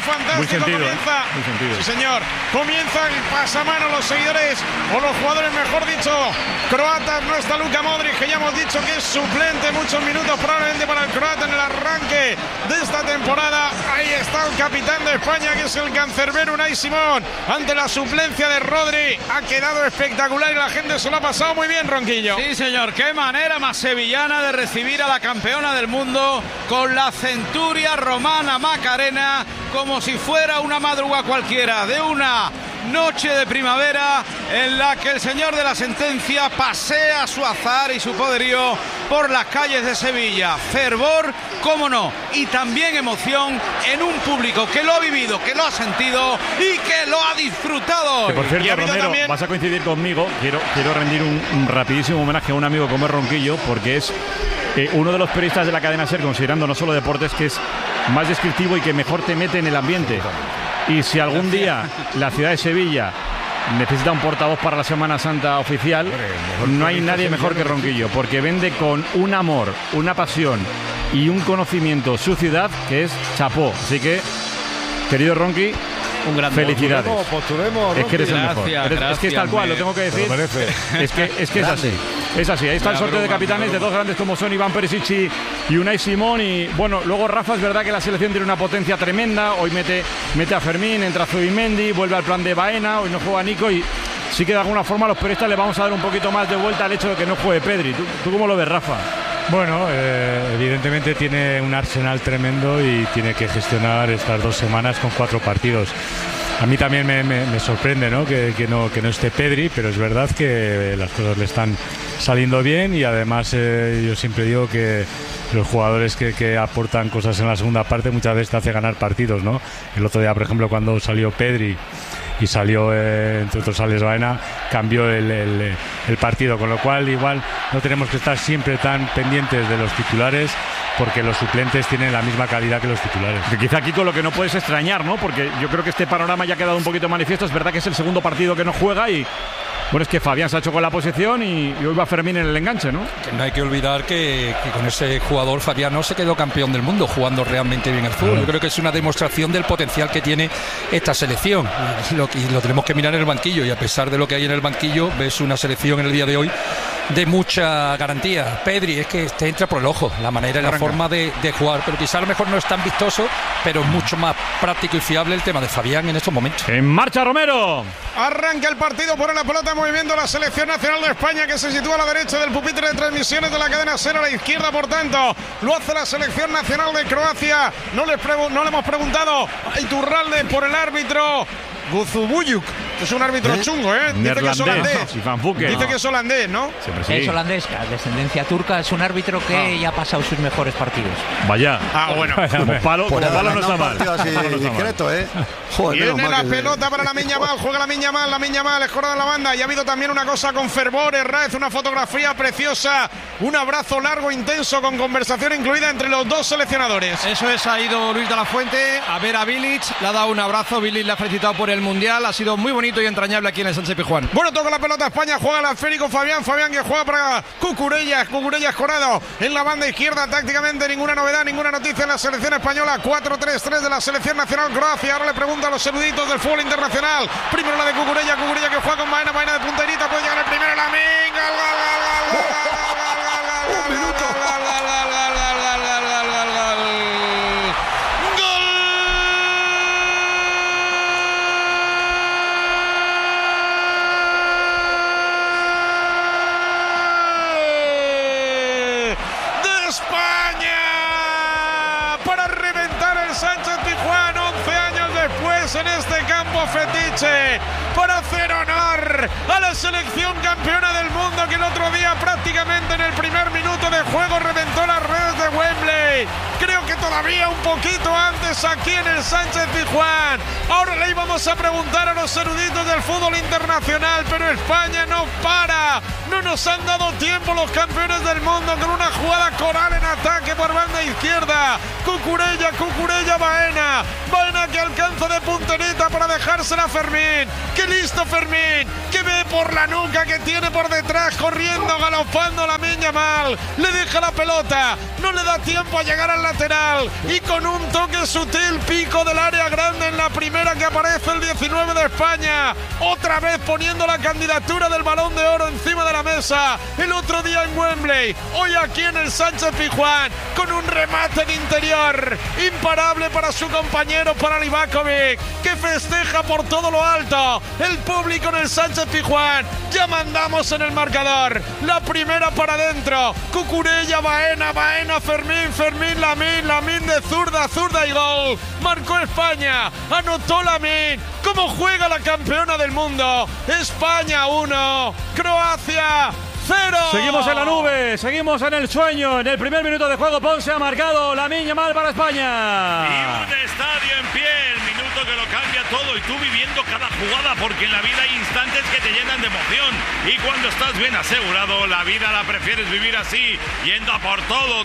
fantástico. Comienza. Sí, señor. Comienza el pasamano, los seguidores o los jugadores, mejor dicho, croatas. No está Luka Modric, que ya hemos dicho que es suplente. Muchos minutos probablemente para el croata en el arranque de esta temporada. Ahí está el capitán de España, que es el cancerbero Unai Simón. Ante la suplencia de Rodri, ha quedado espectacular y la gente se lo ha pasado muy bien, Ronquillo. Sí, señor. Qué manera más sevillana de recibir a la campeona del mundo con la centuria romana Macarena, como si fuera una madrugada cualquiera de una noche de primavera en la que el señor de la sentencia pasea su azar y su poderío por las calles de Sevilla. Fervor, cómo no, y también emoción en un público que lo ha vivido, que lo ha sentido y que lo ha disfrutado. Que por cierto, Romero, también vas a coincidir conmigo. Quiero rendir un rapidísimo homenaje a un amigo como es Ronquillo, porque es uno de los periodistas de la cadena SER, considerando no solo deportes, que es más descriptivo y que mejor te mete en el ambiente. Y si algún día la ciudad de Sevilla necesita un portavoz para la Semana Santa oficial, no hay nadie mejor que Ronquillo, porque vende con un amor, una pasión y un conocimiento su ciudad que es chapó. Así que, querido Ronqui, un gran felicidades. Postulemos, es que eres el mejor. Es que es tal cual, lo tengo que decir. Es que es así. Es así. Ahí está el sorteo de capitanes de dos grandes como son Iván Perisic y Unai Simón. Y bueno, luego Rafa, es verdad que la selección tiene una potencia tremenda. Hoy mete a Fermín, entra Zubimendi, vuelve al plan de Baena. Hoy no juega Nico y sí que de alguna forma a los periodistas le vamos a dar un poquito más de vuelta al hecho de que no juegue Pedri. ¿Tú cómo lo ves, Rafa? Bueno, evidentemente tiene un arsenal tremendo y tiene que gestionar estas 2 semanas con 4 partidos. A mí también me sorprende, ¿no? Que no esté Pedri, pero es verdad que las cosas le están saliendo bien y además yo siempre digo que los jugadores que aportan cosas en la segunda parte muchas veces te hace ganar partidos, ¿no? El otro día, por ejemplo, cuando salió Pedri y salió, entre otros, Alex Baena, cambió el partido, con lo cual igual no tenemos que estar siempre tan pendientes de los titulares, porque los suplentes tienen la misma calidad que los titulares. Que quizá, Kiko, lo que no puedes extrañar, ¿no? Porque yo creo que este panorama ya ha quedado un poquito manifiesto. Es verdad que es el segundo partido que no juega y bueno, es que Fabián se ha hecho con la posición y hoy va Fermín en el enganche, ¿no? No hay que olvidar que con ese jugador Fabián no se quedó campeón del mundo jugando realmente bien al fútbol. Yo creo que es una demostración del potencial que tiene esta selección y lo tenemos que mirar en el banquillo, y a pesar de lo que hay en el banquillo ves una selección en el día de hoy de mucha garantía. Pedri es que te entra por el ojo la manera y la forma de jugar, pero quizá a lo mejor no es tan vistoso, pero mucho más práctico y fiable el tema de Fabián en estos momentos. En marcha, Romero. Arranca el partido, pone la pelota en movimiento la selección nacional de España, que se sitúa a la derecha del pupitre de transmisiones de la cadena SER, a la izquierda, por tanto lo hace la selección nacional de Croacia. No le hemos preguntado a Iturralde por el árbitro Guzubuyuk, que es un árbitro chungo, dice que es holandés. Dice que es holandés, ¿no? Sí. Es holandés, descendencia turca, es un árbitro que ya ha pasado sus mejores partidos. Vaya. Bueno. Como palo no está mal. Discreto, Joder, viene la pelota para Lamine Yamal, juega Lamine Yamal, escorada en la banda. Y ha habido también una cosa con fervor, Herráez, una fotografía preciosa, un abrazo largo, intenso, con conversación incluida entre los dos seleccionadores. Eso es, ha ido Luis de la Fuente a ver a Bilic, le ha dado un abrazo, Bilic le ha felicitado por el Mundial, ha sido muy bonito y entrañable aquí en el Sánchez Pizjuán. Bueno, toca la pelota España, juega el esférico Fabián que juega para Cucurella escorado en la banda izquierda. Tácticamente ninguna novedad, ninguna noticia en la selección española. 4-3-3 de la selección nacional Croacia. Ahora le pregunto a los eruditos del fútbol internacional. Primero la de Cucurella que juega con Baena de punterita, puede llegar el primero, la minga. Un minuto. En este campo fetiche, para hacer honor a la selección campeona del mundo, que el otro día prácticamente en el primer minuto de juego reventó las redes de Wembley. Creo que todavía un poquito antes aquí en el Sánchez Pizjuán. Ahora le íbamos a preguntar a los eruditos del fútbol internacional, pero España no para. No nos han dado tiempo los campeones del mundo, con una jugada coral en ataque por banda izquierda. Cucurella, Baena que alcanza de punterita para dejársela a Fermín. ¡Qué listo Fermín! Que ve por la nuca, que tiene por detrás, corriendo, galopando Lamine Yamal. Le deja la pelota, no le da tiempo a llegar al lateral y con un toque sutil, pico del área grande, grande en la primera que aparece el 19 de España. Otra vez poniendo la candidatura del Balón de Oro encima de la mesa. El otro día en Wembley, hoy aquí en el Sánchez-Pizjuán, con un remate de interior imparable para su compañero, para Livakovic, que festeja por todo lo alto. El público en el Sánchez-Pizjuán, ya mandamos en el marcador. La primera para adentro, Cucurella, Baena, Fermín, Lamín de zurda y gol. Marcó España, anotó Lamín. ¿Cómo juega la campeona del mundo? España 1, Croacia 0. Seguimos en la nube, seguimos en el sueño. En el primer minuto de juego, Ponce ha marcado Lamine Yamal para España. Y un estadio en pie, el minuto que lo cambia todo, y tú viviendo cada jugada, porque en la vida hay instantes que te llenan de emoción, y cuando estás bien asegurado, la vida la prefieres vivir así, yendo a por todo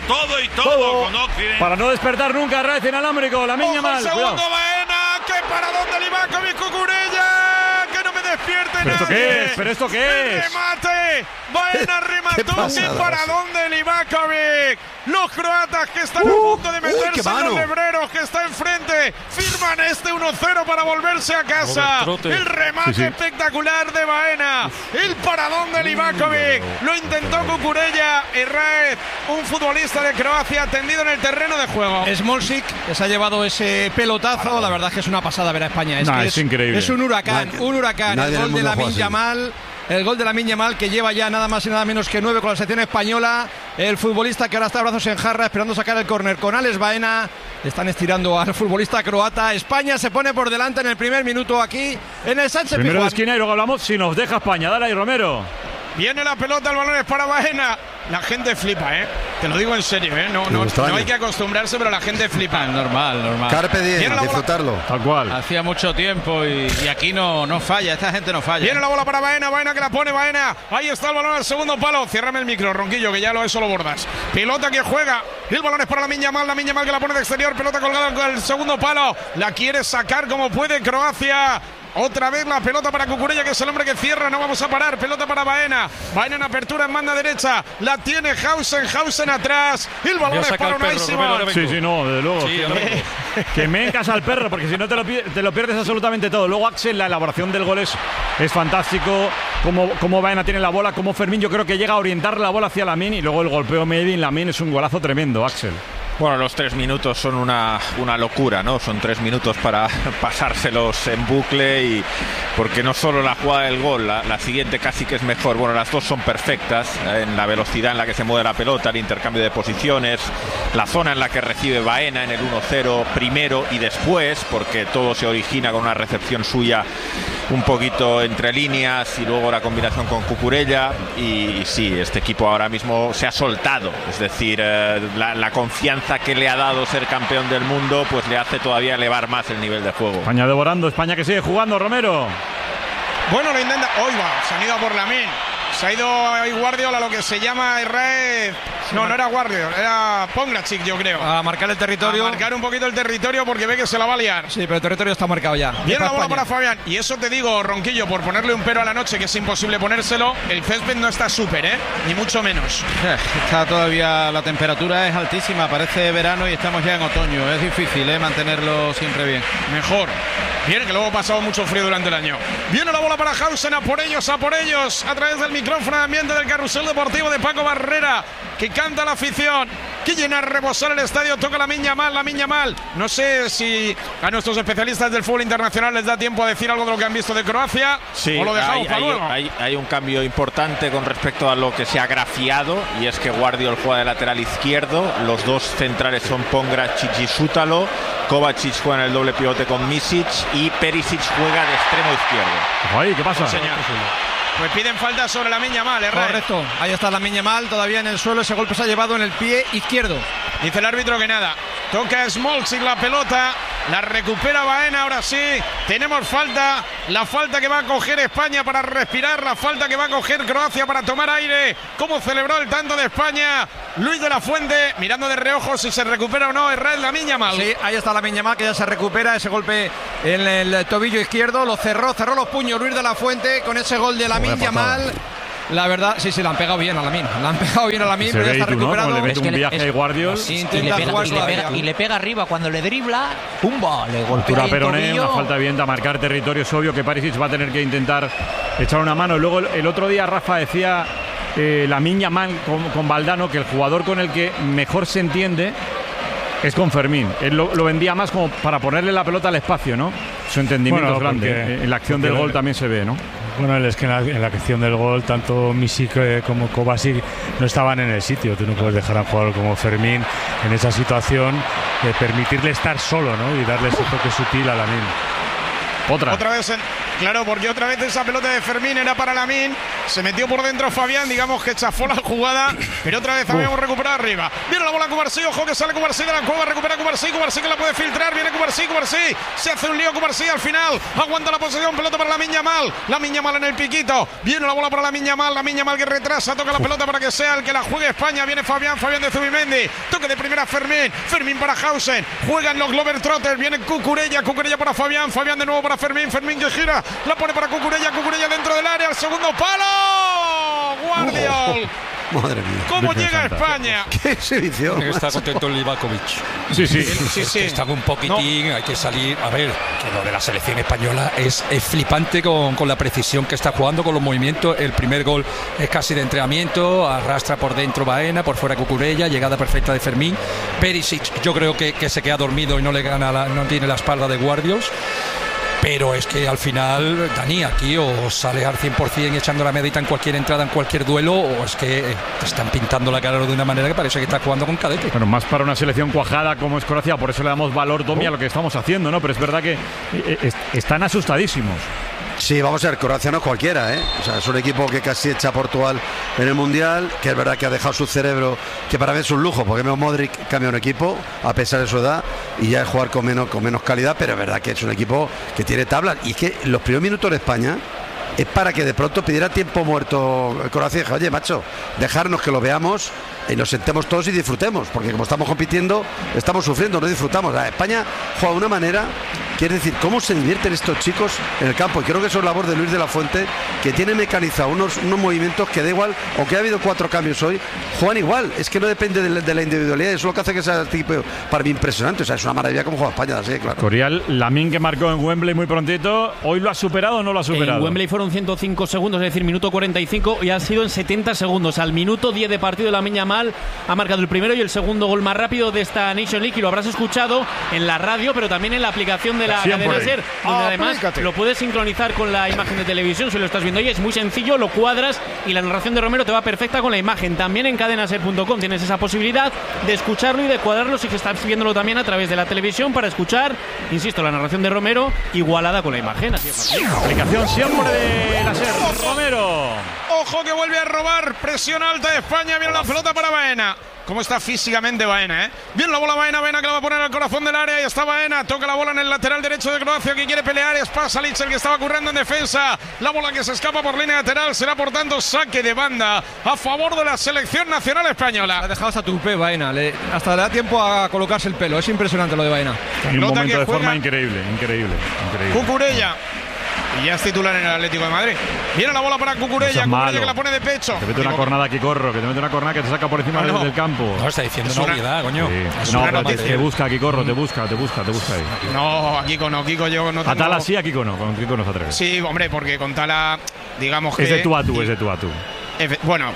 con Occident. Para no despertar nunca, red inalámbrico, Lamine Yamal. Segundo Baena, que para dónde Livakovic, Cucurella, que no me despierte ¿Pero nadie. ¿Pero esto qué es? ¡Remate! Baena remató, que para dónde Livakovic. Los croatas que están a punto de meterse en los lebreros, que está enfrente, firman este 1-0 para volverse a casa. El remate espectacular de Baena. El paradón de Livakovic. Lo intentó Cucurella. Erraez, un futbolista de Croacia tendido en el terreno de juego. Smolcic, que se ha llevado ese pelotazo. La verdad es que es una pasada ver a España. Es increíble. Es un huracán. El gol de Lamine Yamal. El gol de Lamine Yamal, que lleva ya nada más y nada menos que 9 con la selección española. El futbolista que ahora está a brazos en jarra esperando sacar el córner con Alex Baena. Están estirando al futbolista croata. España se pone por delante en el primer minuto aquí en el Sánchez-Pizjuán. Primero de esquina y luego hablamos si nos deja España. Dale ahí, Romero. Viene la pelota, el balón es para Baena. La gente flipa, te lo digo en serio, no hay que acostumbrarse, pero la gente flipa. Normal. Carpe diem, disfrutarlo. Tal cual. Hacía mucho tiempo y aquí no falla, esta gente no falla. Viene la bola para Baena que la pone Baena. Ahí está el balón al segundo palo. Ciérrame el micro, Ronquillo, que ya eso lo bordas. Pelota que juega. El balón es para Lamine Yamal que la pone de exterior. Pelota colgada con el segundo palo. La quiere sacar como puede Croacia. Otra vez la pelota para Cucurella, que es el hombre que cierra. No vamos a parar. Pelota para Baena en apertura en banda derecha. La tiene Hausen atrás. El balón es para Unai Simón. Sí, desde luego. Sí, que me encasa al perro, porque si no te lo pierdes absolutamente todo. Luego Axel, la elaboración del gol es fantástico. Como Baena tiene la bola, como Fermín, yo creo que llega a orientar la bola hacia Lamine, y luego el golpeo medio en Lamine es un golazo tremendo, Axel. Bueno, los 3 minutos son una locura, ¿no? Son 3 minutos para pasárselos en bucle, y porque no solo la jugada del gol, la siguiente casi que es mejor. Bueno, las dos son perfectas en la velocidad en la que se mueve la pelota, el intercambio de posiciones, la zona en la que recibe Baena en el 1-0 primero y después, porque todo se origina con una recepción suya un poquito entre líneas y luego la combinación con Cucurella. Y sí, este equipo ahora mismo se ha soltado, es decir, la confianza que le ha dado ser campeón del mundo pues le hace todavía elevar más el nivel de juego. España devorando, España que sigue jugando, Romero. Bueno, lo intenta. Se han ido a por Lamine. Se ha ido a Guardiola, lo que se llama Israel. No era Guardiola, era Pongracic, yo creo. A marcar el territorio. A marcar un poquito el territorio porque ve que se la va a liar. Sí, pero el territorio está marcado ya. Viene la bola para Fabián. Y eso te digo, Ronquillo, por ponerle un pero a la noche, que es imposible ponérselo, el césped no está súper, ni mucho menos. Está todavía, la temperatura es altísima, parece verano y estamos ya en otoño. Es difícil, mantenerlo siempre bien. Mejor. Viene que luego ha pasado mucho frío durante el año. Viene la bola para Hausen, a por ellos, a través del micrófono de ambiente del Carrusel Deportivo de Paco Barrera, que canta la afición, que llena, rebosar el estadio. Toca Lamine Yamal. No sé si a nuestros especialistas del fútbol internacional les da tiempo a decir algo de lo que han visto de Croacia, sí, o lo dejamos para luego. Hay un cambio importante con respecto a lo que se ha grafiado, y es que Guardiola juega de lateral izquierdo, los dos centrales son Pongracic y Sútalo, Kovacic juega en el doble pivote con Misic y Perisic juega de extremo izquierdo. Ay, ¿qué pasa? Pues piden falta sobre Lamine Yamal, Correcto, ahí está Lamine Yamal todavía en el suelo. Ese golpe se ha llevado en el pie izquierdo. Dice el árbitro que nada. Toca Smolcic la pelota, la recupera Baena. Ahora sí, tenemos falta. La falta que va a coger España para respirar, la falta que va a coger Croacia para tomar aire. ¿Cómo celebró el tanto de España Luis de la Fuente? Mirando de reojo si se recupera o no Lamine Yamal. Sí, ahí está Lamine Yamal, que ya se recupera. Ese golpe en el tobillo izquierdo lo cerró los puños Luis de la Fuente con ese gol de Lamine Yamal. La verdad, sí, la han pegado bien a Lamine. La han pegado bien a Lamine, pero ya está recuperado. Le mete un viaje de Guardiol. Y le pega arriba cuando le dribla, ¡pumba! Le golpea el Peroné, tobillo. una falta bien de marcar territorio. Es obvio que Perisic va a tener que intentar echar una mano. Luego el otro día Rafa decía Lamine Yamal con Valdano que el jugador con el que mejor se entiende es con Fermín. Él lo vendía más como para ponerle la pelota al espacio, ¿no? Su entendimiento es grande. En la acción del gol también se ve, ¿no? Bueno, es que en la acción del gol tanto Misic como Kovacic no estaban en el sitio. Tú no puedes dejar a un jugador como Fermín en esa situación, permitirle estar solo, ¿no? Y darle ese toque sutil a Lamine. Otra vez, claro, porque otra vez esa pelota de Fermín era para Lamine. Se metió por dentro Fabián, digamos que chafó la jugada, pero otra vez habíamos recuperado arriba. Viene la bola Cubarsí, ojo que sale Cubarsí de la cueva, recupera Cubarsí que la puede filtrar, viene Cubarsí, se hace un lío Cubarsí al final, aguanta la posesión, pelota para Lamine Yamal en el piquito, viene la bola para Lamine Yamal que retrasa, toca la pelota para que sea el que la juegue España, viene Fabián de Zubimendi, toque de primera Fermín para Hausen, juegan los Globetrotters, viene Cucurella para Fabián de nuevo para Fermín que gira, la pone para Cucurella dentro del área, al segundo palo, Guardiol. Madre mía. ¿Cómo llega España? ¡Qué exhibición! Está contento el Livakovic. Sí. Están un poquitín, hay que salir. A ver, que lo de la selección española es flipante con la precisión que está jugando, con los movimientos. El primer gol es casi de entrenamiento, arrastra por dentro Baena, por fuera Cucurella, llegada perfecta de Fermín. Perisic, yo creo que se queda dormido y no le gana, no tiene la espalda de Guardiols. Pero es que al final, Dani, aquí o sale al 100% echando la medita en cualquier entrada, en cualquier duelo, o es que te están pintando la cara de una manera que parece que está jugando con cadete. Bueno, más para una selección cuajada como es Croacia, por eso le damos valor, Domi, a lo que estamos haciendo, ¿no? Pero es verdad que están asustadísimos. Sí, vamos a ver, Croacia no cualquiera, ¿eh? O sea, es un equipo que casi echa a Portugal en el Mundial, que es verdad que ha dejado su cerebro, que para mí es un lujo, porque Modric cambia un equipo, a pesar de su edad, y ya es jugar con menos calidad, pero es verdad que es un equipo que tiene tablas, y es que los primeros minutos de España es para que de pronto pidiera tiempo muerto Croacia y dije, oye, macho, dejarnos que lo veamos y nos sentemos todos y disfrutemos, porque como estamos compitiendo, estamos sufriendo, no disfrutamos. España juega de una manera, quiere decir, cómo se divierten estos chicos en el campo, y creo que eso es labor de Luis de la Fuente, que tiene mecanizado unos movimientos que da igual, aunque ha habido 4 cambios hoy, juegan igual, es que no depende de la individualidad, eso es lo que hace que sea tipo, para mí impresionante, o sea, es una maravilla cómo juega España, así, claro. Corial, Lamine que marcó en Wembley muy prontito, ¿hoy lo ha superado o no lo ha superado? En Wembley fueron 105 segundos, es decir, minuto 45, y ha sido en 70 segundos, al minuto 10 de partido Lamine Yamal ha marcado el primero y el segundo gol más rápido de esta Nation League, y lo habrás escuchado en la radio, pero también en la aplicación de la cadena SER, donde además lo puedes sincronizar con la imagen de televisión. Si lo estás viendo hoy es muy sencillo, lo cuadras y la narración de Romero te va perfecta con la imagen. También en cadenaser.com tienes esa posibilidad de escucharlo y de cuadrarlo si estás viéndolo también a través de la televisión, para escuchar, insisto, la narración de Romero igualada con la imagen. Así es. Aplicación siempre de la SER. Romero. Ojo que vuelve a robar, presión alta de España, viene la pelota para Baena. ¿Cómo está físicamente Baena, eh? Bien la bola Baena que la va a poner al corazón del área, y está Baena, toca la bola en el lateral derecho de Croacia, que quiere pelear, es Pasalic el que estaba currando en defensa, la bola que se escapa por línea lateral, será por tanto saque de banda a favor de la selección nacional española. Ha dejado hasta tupé Baena, hasta le da tiempo a colocarse el pelo, es impresionante lo de Baena. En un momento de forma increíble. Cucurella. Y ya es titular en el Atlético de Madrid. Viene la bola para Cucurella, que la pone de pecho. Que te mete una cornada aquí, que te mete una cornada que te saca por encima del campo. No, está diciendo una obviedad, coño. Sí. No, pero te busca aquí, te busca ahí. No, a Kiko no, Kiko yo no tengo... A Tala sí, a Kiko no, con Kiko no se atreve. Sí, hombre, porque con Tala, digamos que... Es de tú a tú. Bueno,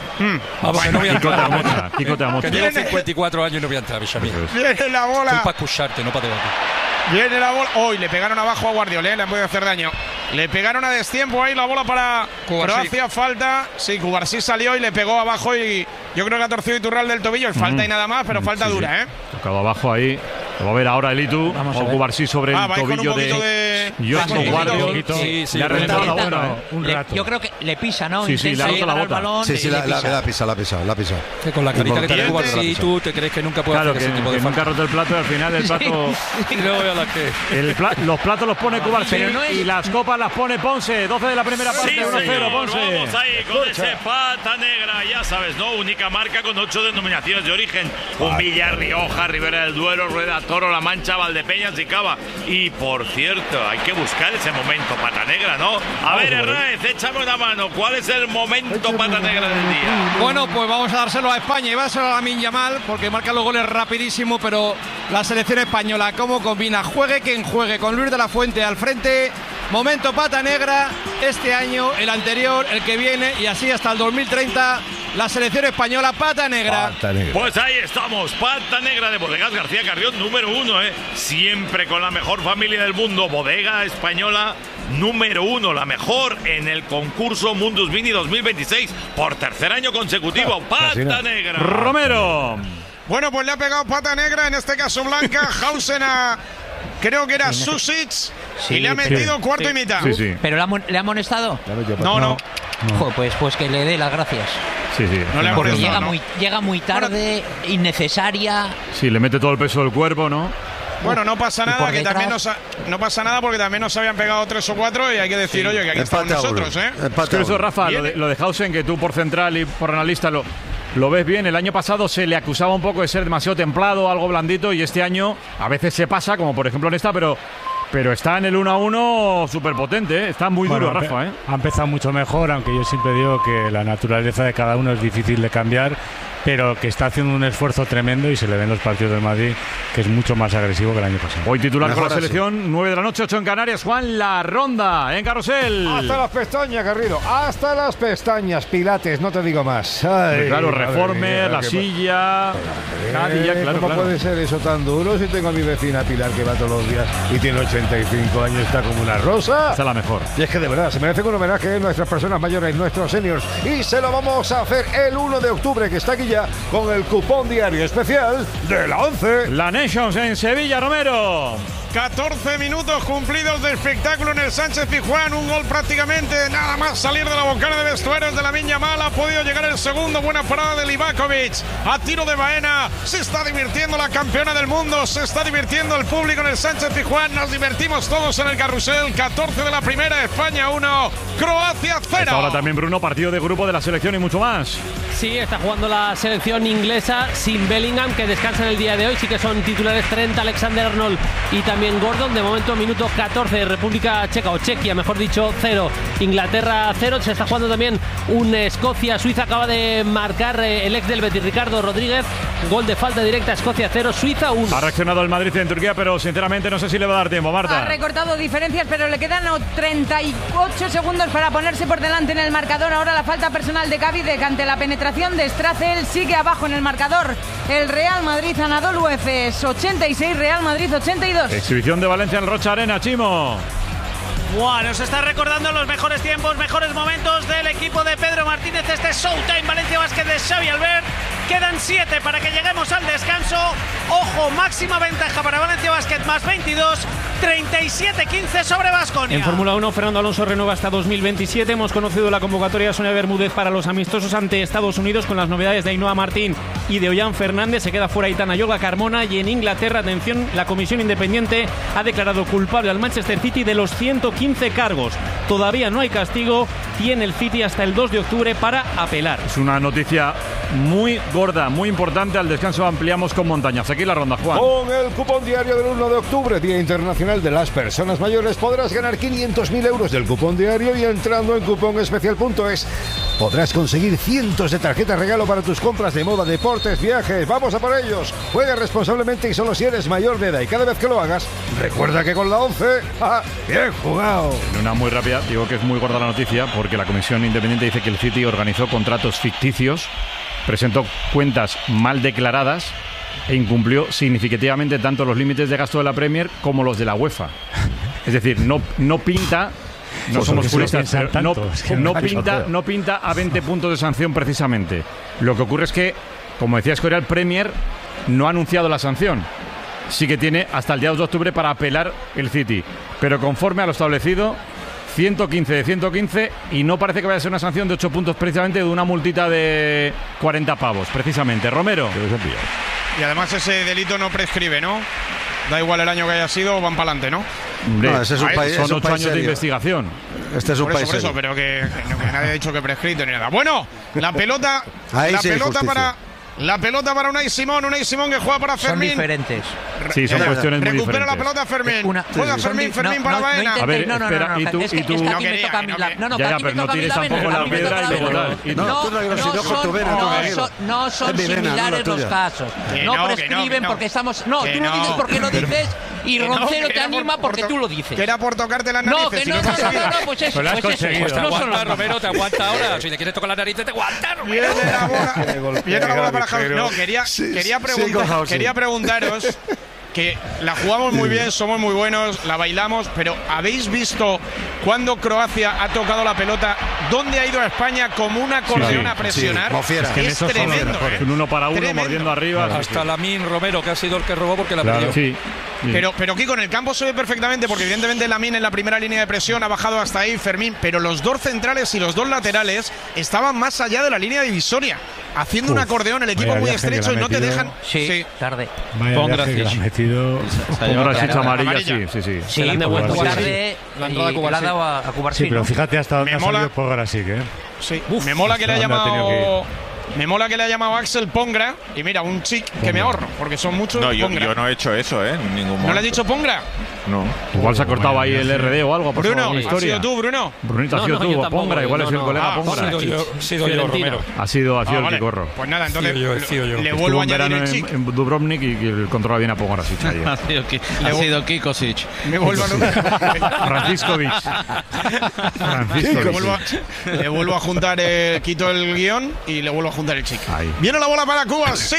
Kiko te amocha. Que llevo 54 años y no voy a entrar, Bichamín. Viene la bola. Estoy para escucharte, no para debatir. Viene la bola. Hoy le pegaron abajo a Guardiola, le han podido hacer daño. Le pegaron a destiempo ahí la bola para Croacia. Falta. Sí, Cubarsí salió y le pegó abajo, y yo creo que ha torcido Iturral del tobillo. Es falta y nada más, pero falta dura, ¿eh? Tocado abajo ahí. Lo va a ver ahora Elitu. O Cubarsí sobre el tobillo de Joshua Guardiola. Sí, le ha rentado la bola, un rato. Yo creo que le pisa, ¿no? Sí, le ha roto la bota. Sí, la ha pisado. Que con la carita que tiene Cubarsí, tú te crees que nunca puede hacer ese tipo de falta. Nunca ha roto el plato, y al final el plato... Y luego a la que... Los platos los pone Cubarsí y las copas las pone Ponce. 12 de la primera parte, 1-0 Ponce. Vamos ahí con ese pata negra, ya sabes, ¿no? Única marca con 8 denominaciones de origen. Un Villarrioja, Ribera del Duero, Rueda Toro, La Mancha, Valdepeñas y Cava. Y por cierto, hay que buscar ese momento pata negra, ¿no? A ver, Hernández, échame una mano. ¿Cuál es el momento pata negra del día? Bueno, pues vamos a dárselo a España y va a ser a Lamine Yamal porque marca los goles rapidísimo, pero la selección española, ¿cómo combina? Juegue quien juegue, con Luis de la Fuente al frente. Momento pata negra este año, el anterior, el que viene y así hasta el 2030. La selección española, pata negra. Pues ahí estamos, pata negra de Bodegas García Carrión, número 1, siempre con la mejor familia del mundo. Bodega española número 1, la mejor en el concurso Mundus Vini 2026 por tercer año consecutivo. Pata negra. Romero. Bueno, pues le ha pegado pata negra, en este caso blanca, Hausen a... Creo que era Susic, y le ha metido cuarto y mitad. Sí. ¿Pero le ha amonestado? No. Pues que le dé las gracias. Sí. No le ha porque amonestado, llega muy tarde, innecesaria. Sí, le mete todo el peso del cuerpo, ¿no? Bueno, no pasa nada, que también no pasa nada porque también nos habían pegado 3 o 4 y hay que decir, oye, que aquí estamos nosotros, Pero eso, Rafa, lo de Hausen, que tú por central y por analista lo ves bien. El año pasado se le acusaba un poco de ser demasiado templado, algo blandito, y este año a veces se pasa, como por ejemplo en esta, pero está en el 1-1 súper potente, está muy duro, Rafa. Ha empezado mucho mejor, aunque yo siempre digo que la naturaleza de cada uno es difícil de cambiar, pero que está haciendo un esfuerzo tremendo y se le ven los partidos del Madrid, que es mucho más agresivo que el año pasado. Hoy titular con la selección, 9 de la noche, 8 en Canarias. Juan, la ronda en Carrusel. Hasta las pestañas, Garrido, hasta las pestañas, Pilates, no te digo más. Ay, claro, Reformer, la silla, Cadilla, claro. ¿Cómo puede ser eso tan duro si tengo a mi vecina Pilar que va todos los días y tiene 85 años, está como una rosa? Esta es la mejor. Y es que de verdad, se merece un homenaje a nuestras personas mayores, nuestros seniors, y se lo vamos a hacer el 1 de octubre, que está aquí ya, con el cupón diario especial de la 11. La Nations en Sevilla, Romero. 14 minutos cumplidos de espectáculo en el Sánchez Pizjuán, un gol prácticamente nada más salir de la bocana de vestuarios de Lamine Yamal. Ha podido llegar el segundo, buena parada de Livakovic, a tiro de Baena. Se está divirtiendo la campeona del mundo, se está divirtiendo el público en el Sánchez Pizjuán, nos divertimos todos en el carrusel. 14 de la primera, España 1, Croacia 0. Ahora también, Bruno, partido de grupo de la selección y mucho más. Sí, está jugando la selección inglesa sin Bellingham, que descansa en el día de hoy. Sí que son titulares Trent, Alexander-Arnold y también Gordon. De momento, minuto 14, República Checa, o Chequia, mejor dicho, 0. Inglaterra 0. Se está jugando también un Escocia-Suiza. Acaba de marcar el ex del Betis, Ricardo Rodríguez. Gol de falta directa, Escocia 0, Suiza 1. Ha reaccionado el Madrid en Turquía, pero sinceramente no sé si le va a dar tiempo, Marta. Ha recortado diferencias, pero le quedan 38 segundos para ponerse por delante en el marcador. Ahora la falta personal de Gavidec ante la penetración de Stracel. Sigue abajo en el marcador el Real Madrid, Anadolu Efes 86, Real Madrid 82. Exhibición de Valencia en Rocha Arena, Chimo. Buah, nos está recordando los mejores tiempos, mejores momentos del equipo de Pedro Martínez. Este es Showtime Valencia Basket de Xavi Albert. Quedan 7 para que lleguemos al descanso. Ojo, máxima ventaja para Valencia Basket, más 22, 37-15 sobre Baskonia. En Fórmula 1, Fernando Alonso renueva hasta 2027. Hemos conocido la convocatoria de Sonia Bermúdez para los amistosos ante Estados Unidos, con las novedades de Ainhoa Martín y de Ollán Fernández. Se queda fuera Aitana Yoga Carmona. Y en Inglaterra, atención, la comisión independiente ha declarado culpable al Manchester City de los 115 cargos. Todavía no hay castigo. Tiene el City hasta el 2 de octubre para apelar. Es una noticia muy gorda, muy importante. Al descanso ampliamos con montañas. Aquí la ronda, Juan. Con el cupón diario del 1 de octubre, Día Internacional de las Personas Mayores, podrás ganar 500.000 euros del cupón diario, y entrando en cuponespecial.es podrás conseguir cientos de tarjetas regalo para tus compras de moda, deportes, viajes. ¡Vamos a por ellos! Juega responsablemente y solo si eres mayor de edad, y cada vez que lo hagas, recuerda que con la 11, ¡bien jugado! En una muy rápida, digo que es muy gorda la noticia, porque la comisión independiente dice que el City organizó contratos ficticios, presentó cuentas mal declaradas e incumplió significativamente tanto los límites de gasto de la Premier como los de la UEFA. Es decir, no pinta... No pues somos juristas, pero no pinta a 20 puntos de sanción precisamente. Lo que ocurre es que, como decía Escorial, Premier no ha anunciado la sanción. Sí que tiene hasta el día 2 de octubre para apelar el City, pero conforme a lo establecido, 115 de 115, y no parece que vaya a ser una sanción de 8 puntos precisamente, de una multita de 40 pavos, precisamente. Romero. Y además ese delito no prescribe, ¿no? Da igual el año que haya sido, van para adelante, ¿no? No, ese es un país, son 8 años de investigación. Este es un país por eso, pero que nadie ha dicho que prescrito ni nada. Bueno, la pelota, La pelota para Unai Simón que juega para Fermín. Son diferentes. Sí, son cuestiones muy diferentes. Recupera la pelota Fermín. Juega Fermín para Baena. A ver, espera, y tú... Es que aquí me toca a mí la... Ya, pero no tires tampoco la piedra y luego tal. No son similares los casos. No prescriben porque estamos... No, tú lo dices porque lo dices y Roncero te anima porque tú lo dices. Que era por tocarte las narices. No, pues eso. Pues te aguanta, Romero, te aguanta ahora. Si le quieres tocar la nariz, te aguanta, Romero. Viene la bola para Javier. No, quería preguntaros que la jugamos muy bien, somos muy buenos, la bailamos, pero ¿habéis visto cuando Croacia ha tocado la pelota dónde ha ido a España como una acordeón a presionar? Es tremendo. Un uno para uno, mordiendo arriba. Hasta Lamine Romero, que ha sido el que robó porque la perdió. Sí. Pero Kiko, en el campo se ve perfectamente porque evidentemente Lamine en la primera línea de presión ha bajado hasta ahí, Fermín, pero los dos centrales y los dos laterales estaban más allá de la línea divisoria, haciendo un acordeón, el equipo muy estrecho y no te dejan... Sí, tarde. Pongrasic amarilla, sí. Sí, me he vuelto tarde y la ha dado a Cubarsí. Sí, pero fíjate hasta dónde ha salido Pongrasic, ¿eh? Sí, me mola que le haya llamado... Me mola que le haya llamado Axel Pongra. Y mira, un chic que me ahorro, porque son muchos. No, yo no he hecho eso, en ningún momento. ¿No le has dicho Pongra? No. Igual se ha cortado ahí el RD o algo. Bruno, ¿has sido tú, Bruno? Brunito, has sido tú, Pongra. Igual es el colega Pongra. Ha sido yo, Romero. Ha sido el que corro. Pues nada, entonces le vuelvo a añadir el chic. En Dubrovnik y el controla bien a Pongrasic. Ha sido Kikosic. Me vuelvo a... Franciscovic. Le vuelvo a juntar, quito el guión y le vuelvo a juntar el chic. Viene la bola para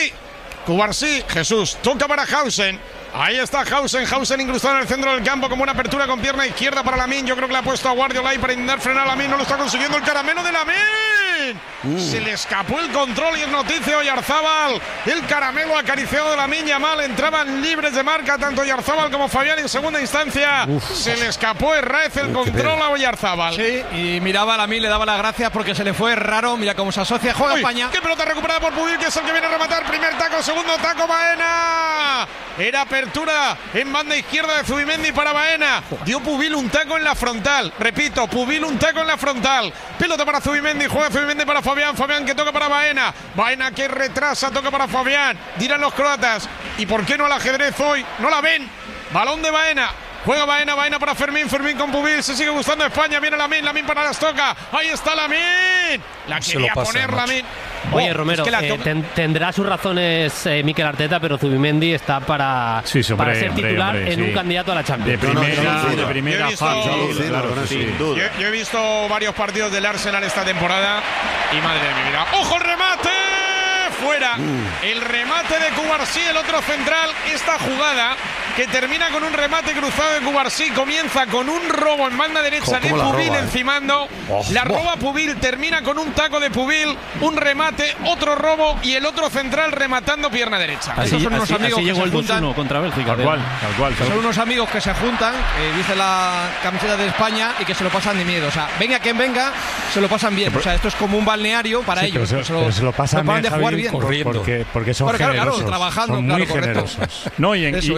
Cubarsí, Jesús, toca para Hausen. Ahí está Hausen incrustado en el centro del campo como una apertura con pierna izquierda para Lamine. Yo creo que le ha puesto a Guardiola ahí para intentar frenar a Lamine. No lo está consiguiendo el caramelo de Lamine. Se le escapó el control y es noticia Oyarzábal. El caramelo acariciado de Lamine Yamal. Entraban libres de marca tanto Oyarzábal como Fabián en segunda instancia. Se le escapó Herrez el control a Oyarzábal. Sí, y miraba a Lamine, le daba las gracias porque se le fue raro. Mira cómo se asocia. Juega España. Qué pelota recuperada por Pubil, que es el que viene a rematar. Primer taco, segundo taco, Baena. Era apertura en banda izquierda de Zubimendi para Baena. Dio Pubil un taco en la frontal. Repito, Pubil un taco en la frontal. Pelota para Zubimendi, juega Zubimendi para Fabián. Fabián que toca para Baena. Baena que retrasa, toca para Fabián. Dirán los croatas. ¿Y por qué no al ajedrez hoy? No la ven. Balón de Baena. Juega Baena para Fermín con Pubil, se sigue gustando España, viene Lamine para las toca, ahí está Lamine, la quería poner Lamine. Oye, Romero, tendrá sus razones Mikel Arteta, pero Zubimendi está para ser titular en un candidato a la Champions. De primera fase. Yo he visto varios partidos del Arsenal esta temporada y madre de mi vida. ¡Ojo el remate! Fuera, el remate de Cubarsí, el otro central. Esta jugada que termina con un remate cruzado de Cubarsí comienza con un robo en banda derecha de Pubil encimando. La roba Pubil, termina con un taco de Pubil, un remate, otro robo y el otro central rematando pierna derecha. Esos son unos amigos que se juntan contra Bélgica. Tal cual. Son unos amigos que se juntan, dice la camiseta de España, y que se lo pasan de miedo. O sea, venga quien venga, se lo pasan bien. O sea, esto es como un balneario para ellos. Pero se lo pasan bien, de jugar bien. Porque son generosos. Trabajando, son muy generosos. No,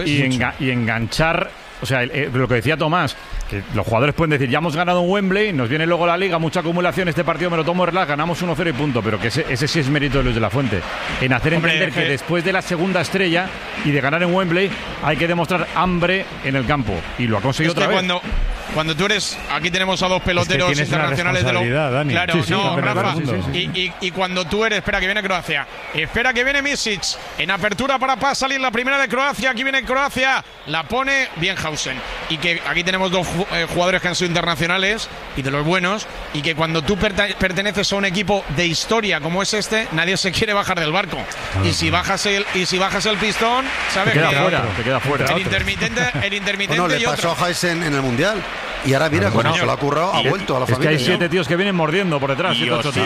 y enganchar, o sea, lo que decía Tomás, que los jugadores pueden decir, ya hemos ganado en Wembley, nos viene luego la Liga, mucha acumulación, este partido me lo tomo relax, ganamos 1-0 y punto, pero que ese sí es mérito de Luis de la Fuente, en hacer entender que después de la segunda estrella y de ganar en Wembley hay que demostrar hambre en el campo, y lo ha conseguido otra vez. Cuando tú eres, aquí tenemos a dos peloteros internacionales de lo... Dani. Claro, Rafa. Y cuando tú eres, espera que viene Croacia, espera que viene Misic, en apertura para salir la primera de Croacia, aquí viene Croacia, la pone bien Hausen, y que aquí tenemos dos jugadores que han sido internacionales y de los buenos, y que cuando tú perteneces a un equipo de historia como es este, nadie se quiere bajar del barco. Y si bajas el pistón, sabes que te queda fuera. El intermitente le pasó a Hausen en el Mundial. Y ahora mira, cuando se lo ha currado, ha vuelto a la familia. Es que hay 7 tíos que vienen mordiendo por detrás.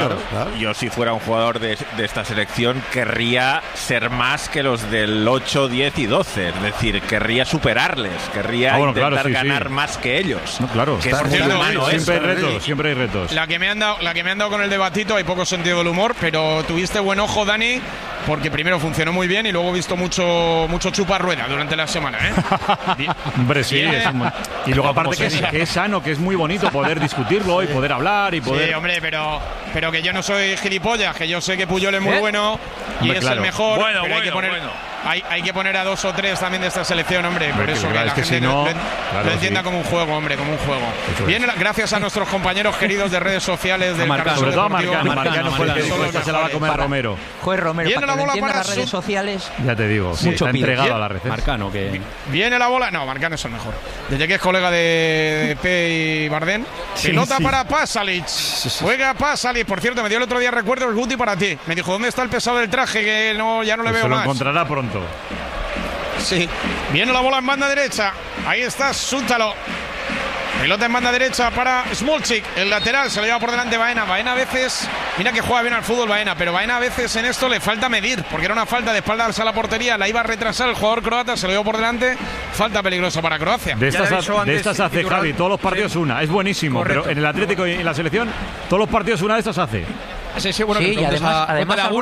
Yo si fuera un jugador de esta selección, querría ser más que los del 8, 10 y 12. Es decir, querría superarles. Querría intentar ganar más que ellos. No, claro. Que siempre hay retos. La que me han dado con el debatito, hay poco sentido del humor, pero tuviste buen ojo, Dani, porque primero funcionó muy bien y luego he visto mucho chupar rueda durante la semana, Hombre, sí. Y luego aparte que es sano, que es muy bonito poder discutirlo y poder hablar y poder... Sí, hombre, pero que yo no soy gilipollas, que yo sé que Puyol es muy bueno y es el mejor. Bueno, hay que poner a 2 o 3 también de esta selección, hombre. Por eso que la gente si no, lo entienda como un juego, hombre, como un juego. Bien, gracias a nuestros compañeros queridos de redes sociales del Marcano, sobre todo a Marcano fue el que se la va a comer Romero. Joder, Romero, viene la bola para las redes sociales. Ya te digo, está entregado a la red. Marcano, que viene la bola. No, Marcano es el mejor. Desde que es colega de P y Bardén. Pelota para Pasalic. Juega Pasalic. Por cierto, me dio el otro día recuerdo el Guti para ti. Me dijo, ¿dónde está el pesado del traje? Que ya no le veo más. Se lo encontrará pronto. Sí. Viene la bola en banda derecha. Ahí está Sútalo. Pelota en banda derecha para Smolcic. El lateral se lo lleva por delante Baena. Baena a veces, mira que juega bien al fútbol Baena, pero Baena a veces en esto le falta medir, porque era una falta de espaldas a la portería. La iba a retrasar el jugador croata, se lo lleva por delante. Falta peligrosa para Croacia. De estas hace Javi, todos los partidos una. Es buenísimo, correcto. Pero en el Atlético y en la selección, todos los partidos una de estas hace. Sí, bueno, y además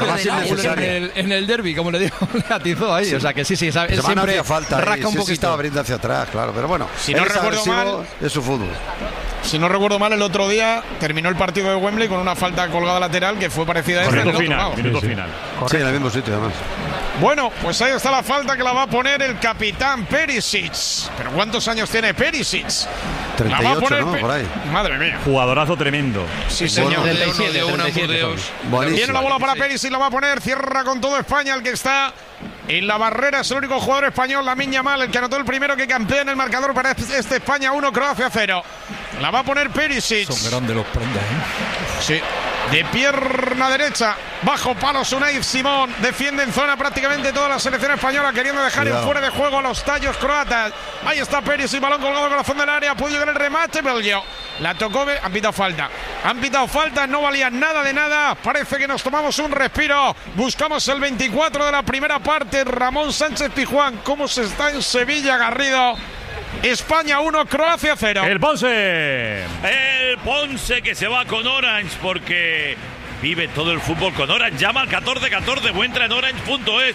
en el derbi, como le digo, le atizó ahí. Sí. O sea que sí, sabe, siempre hacía falta. Rasca un poquito. Estaba abriendo hacia atrás, claro. Pero bueno, si no recuerdo mal, es su fútbol. Si no recuerdo mal, el otro día terminó el partido de Wembley con una falta colgada lateral que fue parecida a esta. Minuto final. Sí, en el mismo sitio, además. Bueno, pues ahí está la falta que la va a poner el capitán Perisic. ¿Pero cuántos años tiene Perisic? 38, la va a poner ¿no? Por ahí. Madre mía. Jugadorazo tremendo. Sí, señor. 37. Viene la bola para Perisic, la va a poner. Cierra con todo España, el que está en la barrera es el único jugador español, Lamine Yamal, el que anotó el primero, que campea en el marcador para este España 1, Croacia 0. La va a poner Perisic. Son grandes los prendas, Sí. De pierna derecha, bajo palos Unai Simón, defiende en zona prácticamente toda la selección española, queriendo dejar en fuera de juego a los tallos croatas. Ahí está Perisic, balón colgado en el corazón del área, puede llegar el remate, Belgio. La tocó, han pitado falta, no valía nada de nada. Parece que nos tomamos un respiro. Buscamos el 24 de la primera parte. Ramón Sánchez Pizjuán, cómo se está en Sevilla, Garrido. España 1, Croacia 0. El Ponce que se va con Orange porque vive todo el fútbol con Orange. Llama al 1414 o entra en orange.es.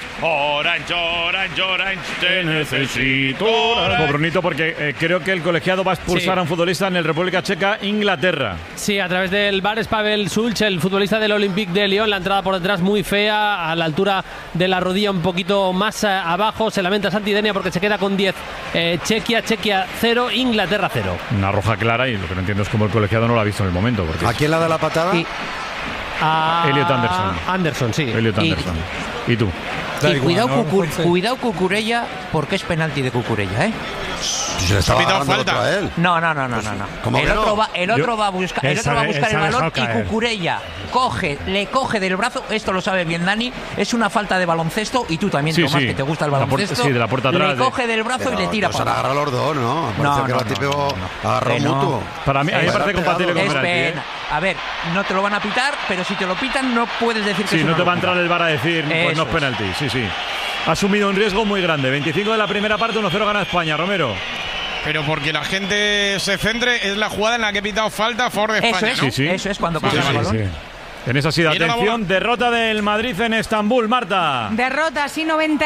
Orange, te necesito. Brunito, porque creo que el colegiado va a expulsar a un futbolista en el República Checa, Inglaterra. Sí, a través del VAR es Pavel Sulch, el futbolista del Olympique de Lyon. La entrada por detrás muy fea, a la altura de la rodilla un poquito más abajo. Se lamenta Santidenia porque se queda con 10. Chequia 0, Inglaterra 0. Una roja clara, y lo que no entiendo es cómo el colegiado no lo ha visto en el momento. Porque ¿a quién la da la patada? Elliot Anderson. Anderson, sí. Elliot Anderson. ¿Y tú? Y cuidado Cucurella, porque es penalti de Cucurella, ¿eh? Se le estaba dando falta a él. No. El otro va a buscar el balón y Cucurella le coge del brazo. Esto lo sabe bien Dani. Es una falta de baloncesto y tú también, Tomás, que te gusta el baloncesto. De la puerta atrás. Le coge del brazo y le tira para agarra los dos, ¿no? Parece que la típico agarró mutuo. Para mí, me parece compatible con penalti. A ver, no te lo van a pitar, pero si te lo pitan no puedes decir que sí, no te va a entrar el VAR a decir pues no es penalti. Sí. Ha asumido un riesgo muy grande. 25 de la primera parte, 1-0 gana España, Romero. Pero porque la gente se centre, es la jugada en la que he pitado falta a favor de España, ¿no? Eso es cuando pasa el balón. En esa sí, atención, derrota del Madrid en Estambul, Marta. Derrota, sí,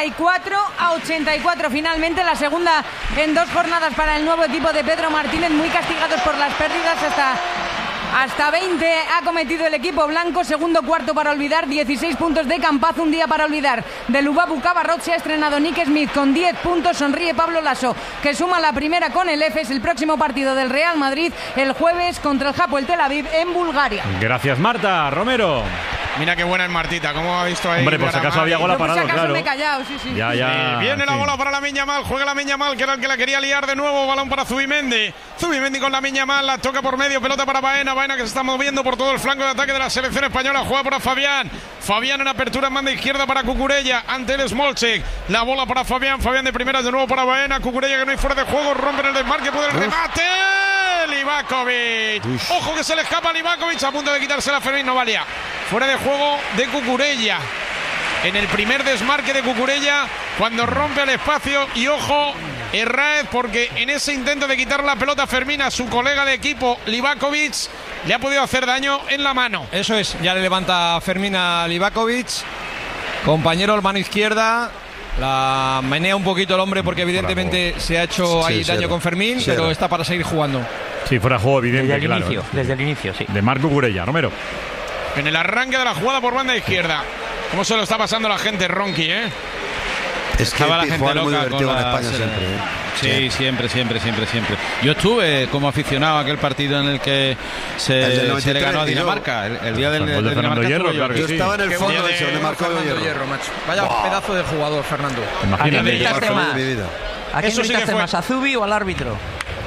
94-84. Finalmente la segunda en 2 jornadas para el nuevo equipo de Pedro Martínez, muy castigados por las pérdidas. Hasta 20 ha cometido el equipo blanco. Segundo cuarto para olvidar, 16 puntos de Campaz, un día para olvidar. De Lubabu Cabarrot se ha estrenado Nick Smith con 10 puntos. Sonríe Pablo Lasso, que suma la primera con el EFES. El próximo partido del Real Madrid el jueves contra el Hapoel Tel Aviv en Bulgaria. Gracias, Marta. Romero. Mira qué buena es Martita, ¿cómo ha visto ahí? Hombre, por si acaso había bola parado, claro. Me he callado, sí. Ya. Viene la bola para Lamine Yamal, juega Lamine Yamal, que era el que la quería liar de nuevo. Balón para Zubimendi con Lamine Yamal, la toca por medio, pelota para Baena que se está moviendo por todo el flanco de ataque de la selección española. Juega para Fabián en apertura en banda izquierda para Cucurella, ante el Smolcic. La bola para Fabián de primeras de nuevo para Baena. Cucurella, que no hay fuera de juego, rompe el desmarque, puede el remate. Livakovic. Ojo que se le escapa a Livakovic, a punto de quitarse la Fermín, no valía. Fuera de juego de Cucurella. En el primer desmarque de Cucurella, cuando rompe el espacio, y ojo, Herráez, porque en ese intento de quitar la pelota a Fermín, a su colega de equipo Livakovic, le ha podido hacer daño en la mano. Eso es, ya le levanta Fermín a Livakovic. Compañero, mano izquierda. La menea un poquito el hombre porque evidentemente se ha hecho ahí daño con Fermín, pero está para seguir jugando. Sí, fuera juego evidente, desde el inicio, desde el inicio, sí. De Marc Cucurella. Romero. En el arranque de la jugada por banda izquierda. ¿Cómo se lo está pasando la gente, Ronqui, Es que estaba la gente loca muy divertido con en España siempre. Sí, siempre. Yo estuve como aficionado a aquel partido en el que se le ganó a Dinamarca. El día del Fernando Hierro, claro que yo estaba en el fondo de donde marcó Hierro, macho. Vaya pedazo de jugador, Fernando. ¿A quién gritaste más? ¿A quién gritaste más? ¿A Zubi o al árbitro?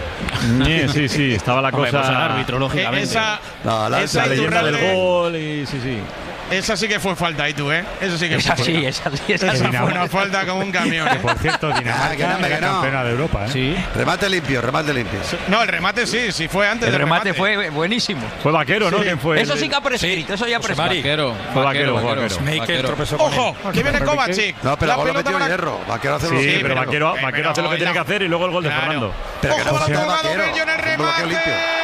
Sí, estaba la cosa. Al árbitro, lógicamente. La leyenda del gol y sí. Esa sí que fue falta, ¿y tú, Eso sí que esa fue sí, esa fue una falta como un camión. Por cierto, Dinamarca era campeona de Europa, Sí. Remate limpio. No, el remate sí fue antes. El remate fue buenísimo. Fue Vaquero, ¿no? ¿Quién fue? Eso sí que ha prescrito, eso ya ha prescrito. Fue Vaquero. Ojo, aquí viene Kovacic. No, pero la pelota metió Hierro. Vaquero hace Sí, pero Vaquero hace lo que tiene que hacer y luego el gol de Fernando. Pero que Ojo, no sea Vaquero Vaquero. en el remate. Limpio.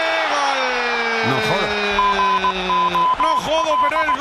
Gol. No joda. No jodo, pero el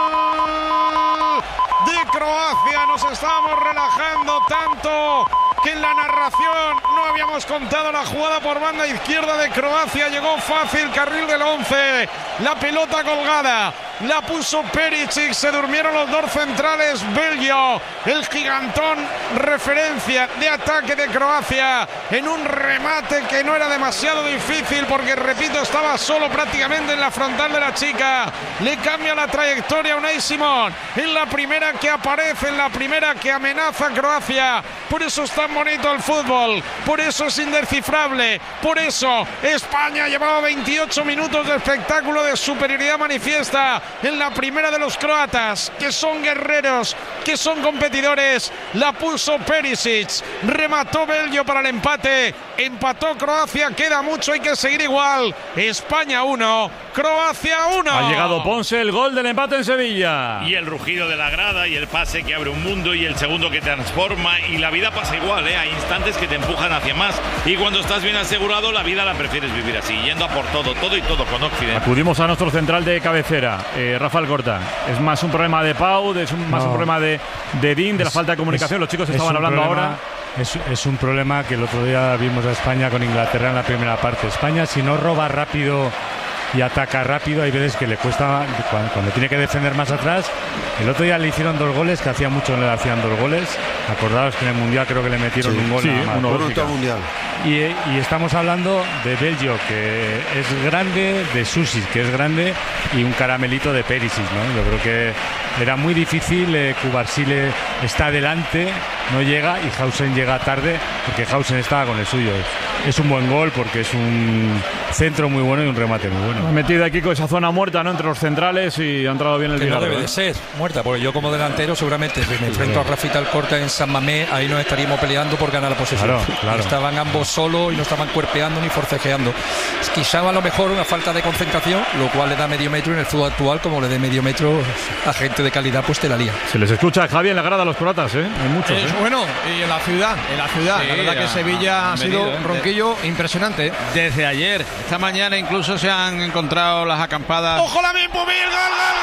gol de Croacia. Nos estábamos relajando tanto que en la narración no habíamos contado la jugada por banda izquierda de Croacia. Llegó fácil, carril del 11. La pelota colgada. La puso Perisic, se durmieron los dos centrales. Belgio, el gigantón, referencia de ataque de Croacia en un remate que no era demasiado difícil porque, repito, estaba solo prácticamente en la frontal de la chica. Le cambia la trayectoria a Unai Simón en la primera que aparece, en la primera que amenaza a Croacia. Por eso es tan bonito el fútbol, por eso es indescifrable, por eso España llevaba 28 minutos de espectáculo de superioridad manifiesta en la primera de los croatas, que son guerreros, que son competidores. La puso Perisic, remató Belgio para el empate, empató Croacia, queda mucho, hay que seguir igual. España 1, Croacia 1. Ha llegado Ponce, el gol del empate en Sevilla. Y el rugido de la grada y el pase que abre un mundo y el segundo que transforma, y la vida pasa igual, hay instantes que te empujan hacia más, y cuando estás bien asegurado la vida la prefieres vivir así, yendo a por todo con Occidente. Acudimos a nuestro central de cabecera, Rafa Alcorta. Es más un problema de Pau, más un problema de Dean, de la falta de comunicación. Los chicos estaban hablando ahora. Es un problema que el otro día vimos a España con Inglaterra en la primera parte. España, si no roba rápido y ataca rápido, hay veces que le cuesta cuando tiene que defender más atrás. El otro día le hicieron 2 goles, que hacía mucho no le hacían 2 goles. Acordaos que en el Mundial creo que le metieron un gol. Mundial. Y estamos hablando de Belgio, que es grande, de Susic, que es grande, y un caramelito de Perisic, ¿no? Yo creo que era muy difícil. Cubarsile está adelante, no llega, y Hausen llega tarde, porque Hausen estaba con el suyo. Es un buen gol porque es un centro muy bueno y un remate muy bueno. Ha metido aquí con esa zona muerta, ¿no?, entre los centrales, y ha entrado bien el que Bilardo. No debe de ser muerta, porque yo como delantero seguramente me enfrento a Rafita Alcorta en San Mamés, ahí nos estaríamos peleando por ganar la posesión. Claro. Estaban ambos solos y no estaban cuerpeando ni forcejeando. Quizá a lo mejor una falta de concentración, lo cual le da medio metro. En el fútbol actual, como le dé medio metro a gente de calidad, pues te la lía. Se les escucha, Javi, en la grada a los croatas, Hay muchos, Bueno, y en la ciudad, sí, la verdad que Sevilla ha sido Ronquillo impresionante. Desde ayer, esta mañana incluso se han encontrado las acampadas. ¡Ojo la misma! ¡Gol!